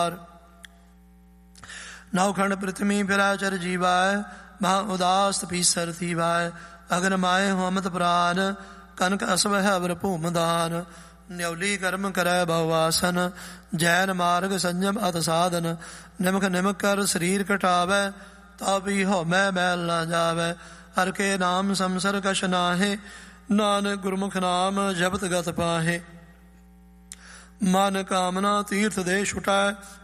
नवखंड पृथ्वी फिराचर जीवाय, महा उदास पीसर थीवाय। अगन माए होमत प्राण, कनक असवह अवर भूम दान। न्यौली कर्म करै बहुआसन, जैन मार्ग संयम अत साधन। निमक निमक कर शरीर कटावै, तापी होमै मैल न जावै। हर के नाम समसर कछ नाहे, नानक गुरमुख नाम जपत गत पाहे। मन कामना तीर्थ दे छुटै,